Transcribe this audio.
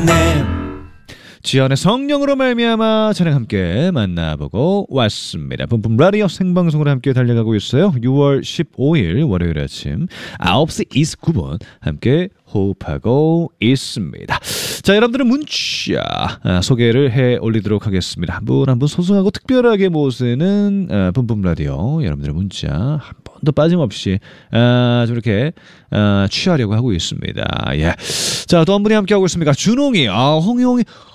지연의 성령으로 말미암아 찬양 함께 만나보고 왔습니다. 뿜뿜 라디오 생방송으로 함께 달려가고 있어요. 6월 15일 월요일 아침 9시 29분 함께 호흡하고 있습니다. 자, 여러분들의 문자 소개를 해 올리도록 하겠습니다. 한 분 한 분 소소하고 특별하게 모시는 뿜뿜 라디오 여러분들의 문자 한 번도 빠짐없이 좀 이렇게 취하려고 하고 있습니다. 예. 자, 또 한 분이 함께 하고 있습니다. 준홍이, 홍용이